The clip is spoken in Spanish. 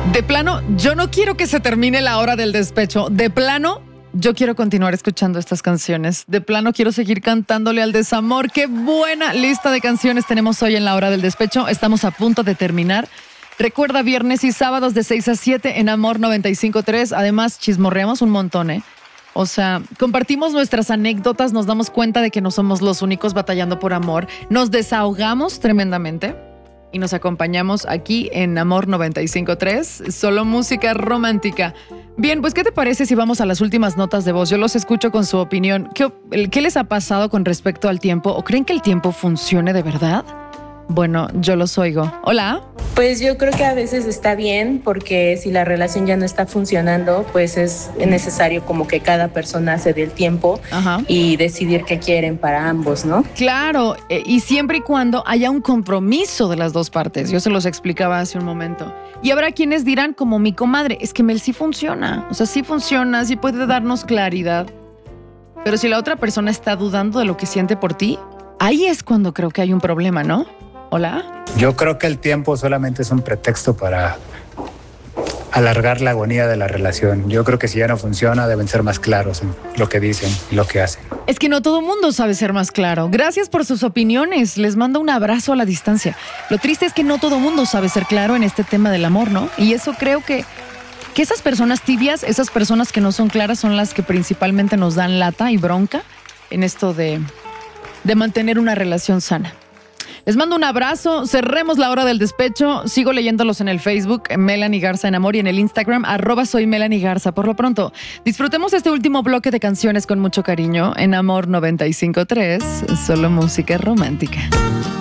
De plano, yo no quiero que se termine la hora del despecho. De plano, yo quiero continuar escuchando estas canciones. De plano, quiero seguir cantándole al desamor. ¡Qué buena lista de canciones tenemos hoy en la hora del despecho! Estamos a punto de terminar. Recuerda, viernes y sábados de 6 a 7 en Amor 95.3. Además, chismorreamos un montón, ¿eh? O sea, compartimos nuestras anécdotas, nos damos cuenta de que no somos los únicos batallando por amor. Nos desahogamos tremendamente. Y nos acompañamos aquí en Amor 95.3, solo música romántica. Bien, pues ¿qué te parece si vamos a las últimas notas de voz? Yo los escucho con su opinión. ¿Qué les ha pasado con respecto al tiempo? ¿O creen que el tiempo funcione de verdad? Bueno, yo los oigo. Hola. Pues yo creo que a veces está bien porque si la relación ya no está funcionando, pues es necesario como que cada persona se dé el tiempo y decidir qué quieren para ambos, ¿no? Claro, y siempre y cuando haya un compromiso de las dos partes. Yo se los explicaba hace un momento. Y habrá quienes dirán, como mi comadre, es que Mel sí funciona. O sea, sí funciona, sí puede darnos claridad. Pero si la otra persona está dudando de lo que siente por ti, ahí es cuando creo que hay un problema, ¿no? Hola. Yo creo que el tiempo solamente es un pretexto para alargar la agonía de la relación. Yo creo que si ya no funciona, deben ser más claros en lo que dicen y lo que hacen. Es que no todo mundo sabe ser más claro. Gracias por sus opiniones. Les mando un abrazo a la distancia. Lo triste es que no todo mundo sabe ser claro en este tema del amor, ¿no? Y eso creo que esas personas tibias, esas personas que no son claras, son las que principalmente nos dan lata y bronca en esto de mantener una relación sana. Les mando un abrazo, cerremos la hora del despecho, sigo leyéndolos en el Facebook, Melanie Garza en Amor, y en el Instagram, @soy Melanie Garza. Por lo pronto, disfrutemos este último bloque de canciones con mucho cariño en Amor 95.3, solo música romántica.